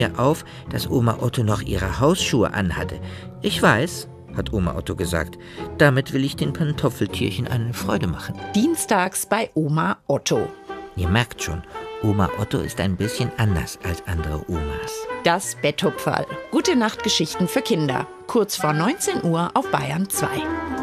mir auf, dass Oma Otto noch ihre Hausschuhe anhatte. Ich weiß, hat Oma Otto gesagt, damit will ich den Pantoffeltierchen eine Freude machen. Dienstags bei Oma Otto. Ihr merkt schon, Oma Otto ist ein bisschen anders als andere Omas. Das Betthupferl. Gute Nachtgeschichten für Kinder. Kurz vor 19 Uhr auf Bayern 2.